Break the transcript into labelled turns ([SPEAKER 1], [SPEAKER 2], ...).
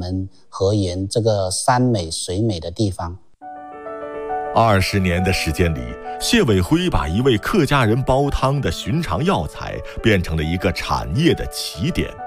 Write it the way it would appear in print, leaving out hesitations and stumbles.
[SPEAKER 1] 们河源这个山美水美的地方。
[SPEAKER 2] 20年的时间里，谢伟辉把一位客家人煲汤的寻常药材变成了一个产业的起点。